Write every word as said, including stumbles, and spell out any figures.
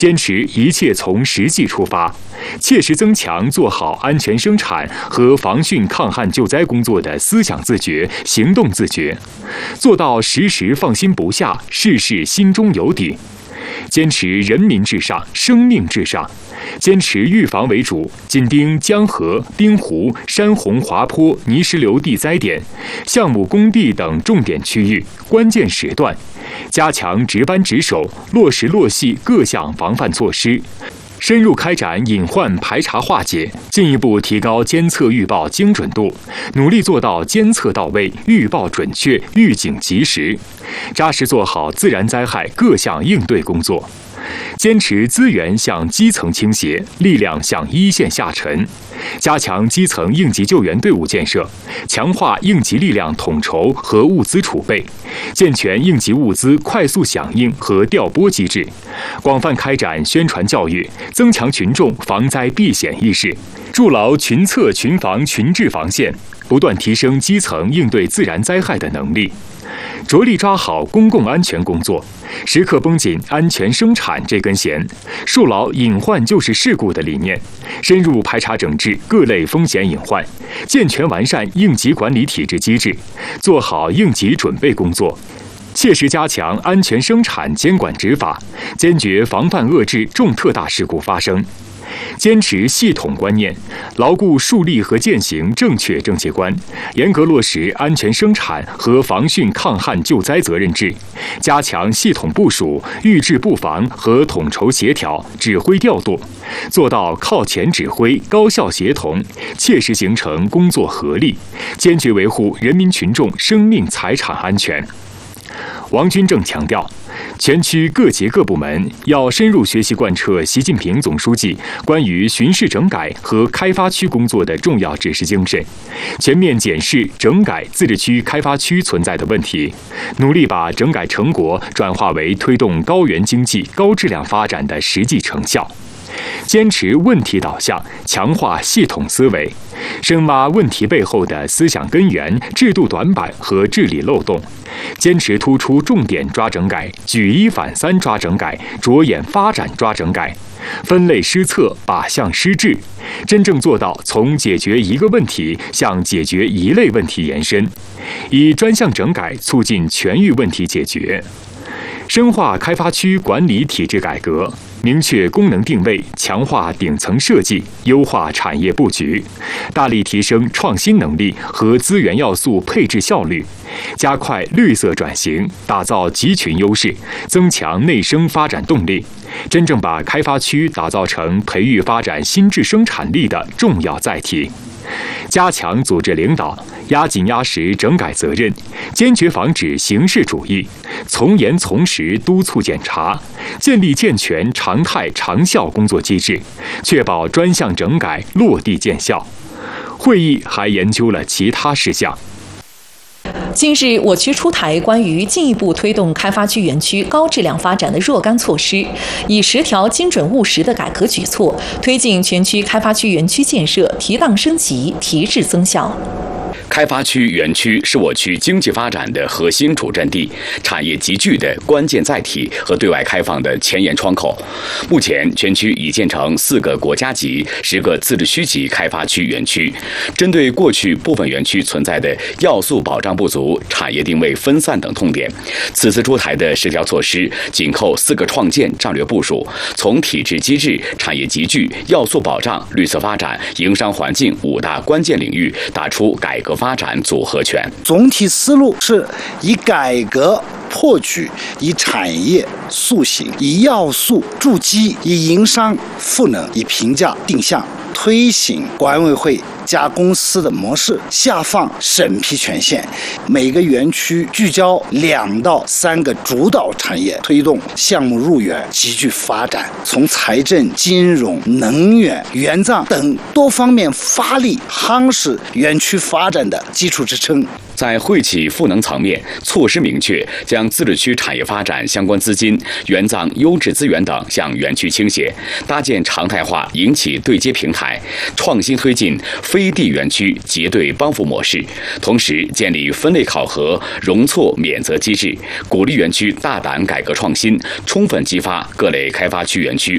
坚持一切从实际出发，切实增强做好安全生产和防汛抗旱救灾工作的思想自觉、行动自觉，做到时时放心不下，事事心中有底。坚持人民至上、生命至上，坚持预防为主，紧盯江河、滨湖、山洪滑坡、泥石流地灾点、项目工地等重点区域、关键时段，加强值班值守，落实落细各项防范措施，深入开展隐患排查化解，进一步提高监测预报精准度，努力做到监测到位、预报准确、预警及时，扎实做好自然灾害各项应对工作。坚持资源向基层倾斜，力量向一线下沉，加强基层应急救援队伍建设，强化应急力量统筹和物资储备，健全应急物资快速响应和调拨机制，广泛开展宣传教育，增强群众防灾避险意识，筑牢群策群防群治防线，不断提升基层应对自然灾害的能力。着力抓好公共安全工作，时刻绷紧安全生产这根弦，树牢隐患就是事故的理念，深入排查整治各类风险隐患，健全完善应急管理体制机制，做好应急准备工作，切实加强安全生产监管执法，坚决防范遏制重特大事故发生。坚持系统观念，牢固树立和践行正确政界观，严格落实安全生产和防汛抗旱救灾责任制，加强系统部署、预制布防和统筹协调、指挥调度，做到靠前指挥、高效协同，切实形成工作合力，坚决维护人民群众生命财产安全。王军正强调，全区各级各部门要深入学习贯彻习近平总书记关于巡视整改和开发区工作的重要指示精神，全面检视整改自治区开发区存在的问题，努力把整改成果转化为推动高原经济高质量发展的实际成效。坚持问题导向，强化系统思维，深挖问题背后的思想根源、制度短板和治理漏洞，坚持突出重点抓整改、举一反三抓整改、着眼发展抓整改，分类施策、靶向施治，真正做到从解决一个问题向解决一类问题延伸，以专项整改促进全域问题解决。深化开发区管理体制改革，明确功能定位，强化顶层设计，优化产业布局，大力提升创新能力和资源要素配置效率，加快绿色转型，打造集群优势，增强内生发展动力，真正把开发区打造成培育发展新质生产力的重要载体。加强组织领导，压紧压实整改责任，坚决防止形式主义，从严从实督促检查，建立健全常态长效工作机制，确保专项整改落地见效。会议还研究了其他事项。 近日，我区出台关于进一步推动开发区园区高质量发展的若干措施，以十条精准务实的改革举措，推进全区开发区园区建设提档升级、提质增效。 开发区园区是我区经济发展的核心主阵地，产业集聚的关键载体和对外开放的前沿窗口。目前，全区已建成四个国家级、十个自治区级开发区园区。针对过去部分园区存在的要素保障不足、产业定位分散等痛点，此次出台的十条措施紧扣四个创建战略部署，从体制机制、产业集聚、要素保障、绿色发展、营商环境五大关键领域，打出改革发展组合拳。 总体思路是以改革破局，以产业塑形，以要素筑基，以营商赋能，以评价定向，推行管委会加公司的模式，下放审批权限，每个园区聚焦两到三个主导产业，推动项目入园集聚发展，从财政、金融、能源、园藏等多方面发力，夯实园区发展的基础支撑。 在惠企赋能层面，措施明确将自治区产业发展相关资金、园藏优质资源等向园区倾斜，搭建常态化营企对接平台，创新推进非地园区结对帮扶模式，同时建立分类考核、容错免责机制，鼓励园区大胆改革创新，充分激发各类开发区园区